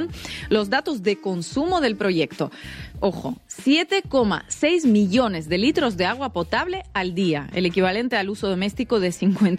información los datos de consumo del proyecto. Ojo, 7,6 millones de litros de agua potable al día, el equivalente al uso doméstico de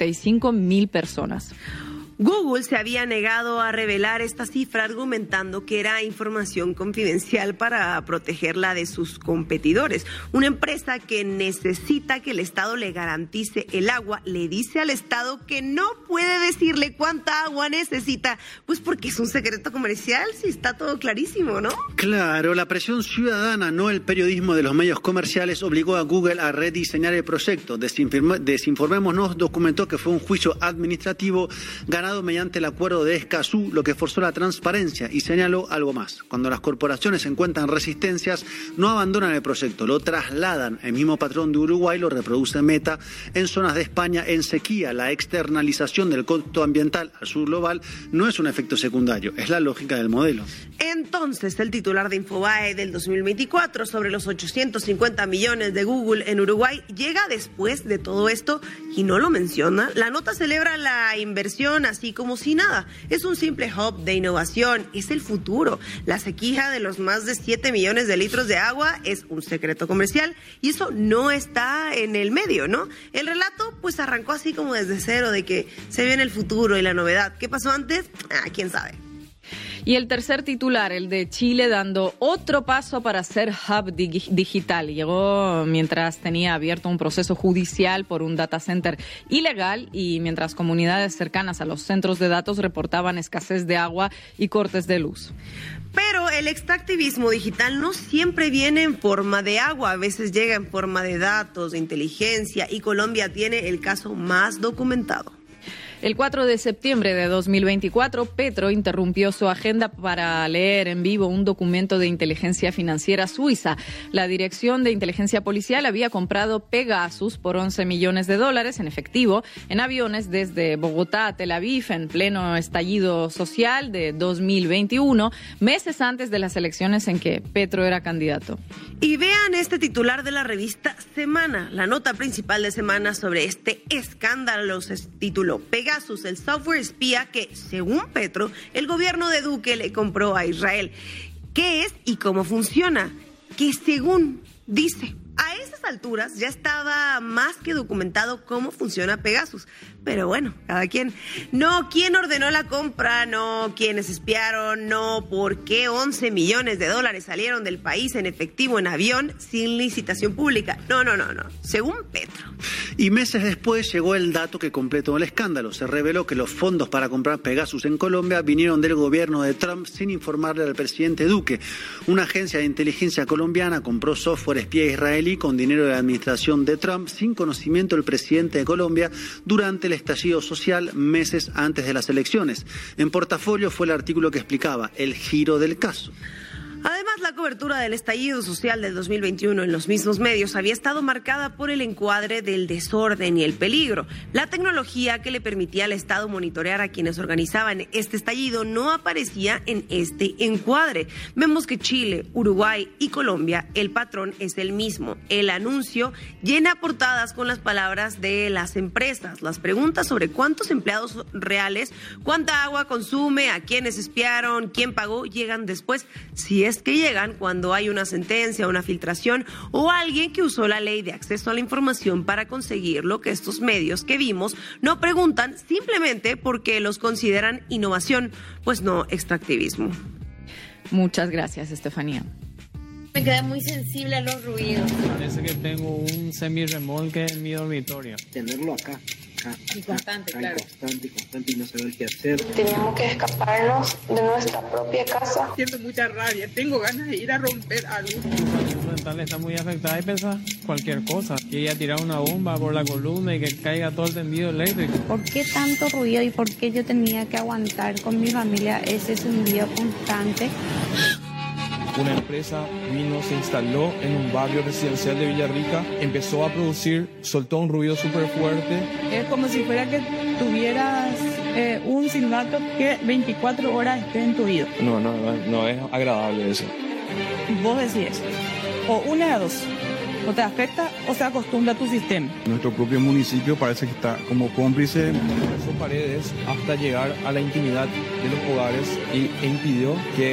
55.000 personas. Google se había negado a revelar esta cifra, argumentando que era información confidencial para protegerla de sus competidores. Una empresa que necesita que el Estado le garantice el agua le dice al Estado que no puede decirle cuánta agua necesita, pues porque es un secreto comercial, si está todo clarísimo, ¿no? Claro, la presión ciudadana, no el periodismo de los medios comerciales, obligó a Google a rediseñar el proyecto. Desinformémonos documentó que fue un juicio administrativo ganado mediante el acuerdo de Escazú, lo que forzó la transparencia, y señaló algo más. Cuando las corporaciones encuentran resistencias, no abandonan el proyecto, lo trasladan. El mismo patrón de Uruguay lo reproduce Meta en zonas de España en sequía. La externalización del costo ambiental al sur global no es un efecto secundario, es la lógica del modelo. Entonces, el titular de Infobae del 2024 sobre los 850 millones de Google en Uruguay llega después de todo esto y no lo menciona. La nota celebra la inversión así como si nada. Es un simple hub de innovación, es el futuro. La sequía de los más de 7 millones de litros de agua es un secreto comercial y eso no está en el medio, ¿no? El relato pues arrancó así como desde cero, de que se viene el futuro y la novedad. ¿Qué pasó antes? ¿Quién sabe? Y el tercer titular, el de Chile, dando otro paso para ser hub digital. Llegó mientras tenía abierto un proceso judicial por un data center ilegal y mientras comunidades cercanas a los centros de datos reportaban escasez de agua y cortes de luz. Pero el extractivismo digital no siempre viene en forma de agua, a veces llega en forma de datos, de inteligencia, y Colombia tiene el caso más documentado. El 4 de septiembre de 2024, Petro interrumpió su agenda para leer en vivo un documento de inteligencia financiera suiza. La Dirección de Inteligencia Policial había comprado Pegasus por $11 millones en efectivo en aviones desde Bogotá a Tel Aviv en pleno estallido social de 2021, meses antes de las elecciones en que Petro era candidato. Y vean este titular de la revista Semana. La nota principal de Semana sobre este escándalo se tituló Pegasus, el software espía que, según Petro, el gobierno de Duque le compró a Israel. ¿Qué es y cómo funciona? Que según dice, a esas alturas ya estaba más que documentado cómo funciona Pegasus. Pero bueno, cada quien. No quién ordenó la compra, no quiénes espiaron, no por qué $11 millones salieron del país en efectivo en avión sin licitación pública. No. Según Petro. Y meses después llegó el dato que completó el escándalo. Se reveló que los fondos para comprar Pegasus en Colombia vinieron del gobierno de Trump sin informarle al presidente Duque. Una agencia de inteligencia colombiana compró software espía israelí con dinero de la administración de Trump sin conocimiento del presidente de Colombia durante el estallido social meses antes de las elecciones. En Portafolio fue el artículo que explicaba el giro del caso. Además, la cobertura del estallido social del 2021 en los mismos medios había estado marcada por el encuadre del desorden y el peligro. La tecnología que le permitía al Estado monitorear a quienes organizaban este estallido no aparecía en este encuadre. Vemos que Chile, Uruguay y Colombia, el patrón es el mismo. El anuncio llena portadas con las palabras de las empresas. Las preguntas sobre cuántos empleados reales, cuánta agua consume, a quiénes espiaron, quién pagó, llegan después, si es que llegan cuando hay una sentencia, una filtración o alguien que usó la ley de acceso a la información para conseguir lo que estos medios que vimos no preguntan simplemente porque los consideran innovación, pues no extractivismo. Muchas gracias, Estefanía. Me quedé muy sensible a los ruidos. Parece que tengo un semirremolque en mi dormitorio. Tenerlo acá. Y constante, claro. Constante y no saber qué hacer. Teníamos que escaparnos de nuestra propia casa. Siento mucha rabia, tengo ganas de ir a romper algo. Tu salud mental está muy afectada y pensás cualquier cosa. Que ella tira una bomba por la columna y que caiga todo el tendido eléctrico. ¿Por qué tanto ruido y por qué yo tenía que aguantar con mi familia ese zumbido constante? Una empresa vino, se instaló en un barrio residencial de Villarrica, empezó a producir, soltó un ruido súper fuerte. Es como si fuera que tuvieras un silbato que 24 horas esté en tu oído. No es agradable eso. Vos decís, o una de dos, o te afecta o se acostumbra a tu sistema. Nuestro propio municipio parece que está como cómplice. Atravesó paredes hasta llegar a la intimidad de los hogares e impidió que